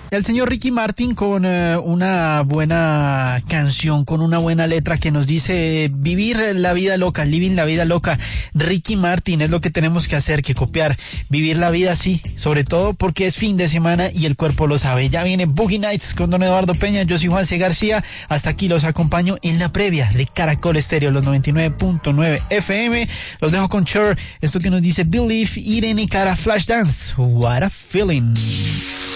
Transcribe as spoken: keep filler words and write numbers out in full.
El señor Ricky Martin con eh, una buena canción, con una buena letra que nos dice vivir la vida loca, living la vida loca. Ricky Martin es lo que tenemos que hacer, que copiar, vivir la vida así, sobre todo porque es fin de semana y el cuerpo lo sabe. Ya viene Boogie Nights con don Eduardo Peña, yo soy Juan C. García, hasta aquí los acompaño en la previa de Caracol Estéreo, los noventa y nueve punto nueve F M. Los dejo con Cher, esto que nos dice Believe, Irene y Cara, Flashdance, What a Feeling.